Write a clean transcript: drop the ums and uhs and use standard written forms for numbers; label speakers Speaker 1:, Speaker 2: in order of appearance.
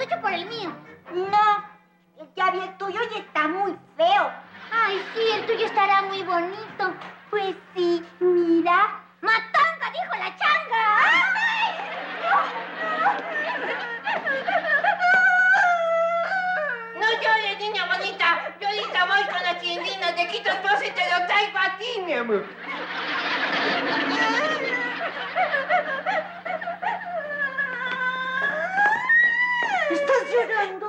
Speaker 1: mucho por el mío.
Speaker 2: No, ya vi el tuyo y está muy feo.
Speaker 1: Ay, sí, el tuyo estará muy bonito.
Speaker 2: Pues sí, mira.
Speaker 1: ¡Matanga, dijo la changa! ¡Ay!
Speaker 3: No llores, niña bonita. Yo ahorita voy con la tiendina, te quito todo y te lo traigo a ti, mi amor.
Speaker 2: ¿Estás llorando?